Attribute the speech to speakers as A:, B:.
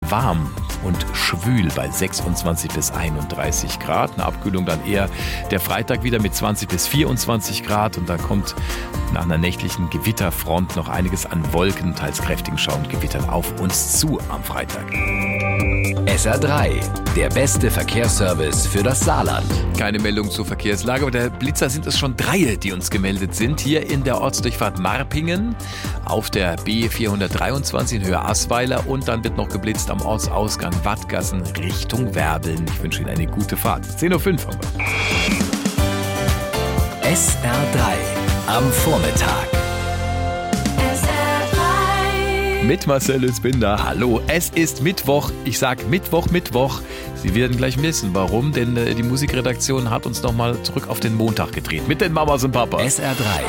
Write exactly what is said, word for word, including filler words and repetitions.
A: warm und schwül bei sechsundzwanzig bis einunddreißig Grad. Eine Abkühlung dann eher der Freitag wieder mit zwanzig bis vierundzwanzig Grad. Und da kommt nach einer nächtlichen Gewitterfront noch einiges an Wolken, teils kräftigen Schauer und Gewittern auf uns zu am Freitag.
B: S R drei, der beste Verkehrsservice für das Saarland.
A: Keine Meldung zur Verkehrslage, aber der Blitzer sind es schon drei, die uns gemeldet sind. Hier in der Ortsdurchfahrt Marpingen, auf der B vierhundertdreiundzwanzig in Höhe Asweiler und dann wird noch geblitzt am Ortsausgang Wattgassen Richtung Werbeln. Ich wünsche Ihnen eine gute Fahrt. zehn Uhr fünf haben wir.
B: S R drei am Vormittag.
A: Mit Marcel Lützbinder. Hallo, es ist Mittwoch. Ich sag Mittwoch, Mittwoch. Sie werden gleich wissen, warum, denn die Musikredaktion hat uns nochmal zurück auf den Montag gedreht. Mit den Mamas und Papas.
B: S R drei